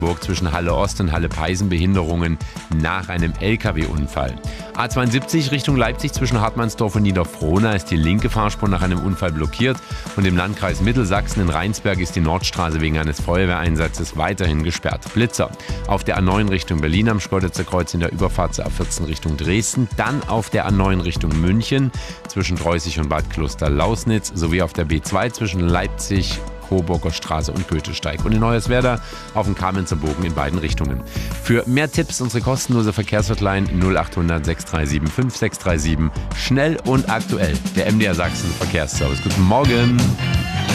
zwischen Halle Ost und Halle Peißen Behinderungen nach einem LKW-Unfall. A72 Richtung Leipzig zwischen Hartmannsdorf und Niederfrohna ist die linke Fahrspur nach einem Unfall blockiert und im Landkreis Mittelsachsen in Rheinsberg ist die Nordstraße wegen eines Feuerwehreinsatzes weiterhin gesperrt. Blitzer auf der A9 Richtung Berlin am Schkeuditzer Kreuz in der Überfahrt zur A14 Richtung Dresden, dann auf der A9 Richtung München zwischen Dreußig und Bad Kloster-Lausnitz sowie auf der B2 zwischen Leipzig, Coburger Straße und Goethesteig und in Hoyerswerda auf dem Kamenzer Bogen in beiden Richtungen. Für mehr Tipps unsere kostenlose Verkehrshotline 0800 637 5637. Schnell und aktuell. Der MDR Sachsen Verkehrsservice. Guten Morgen.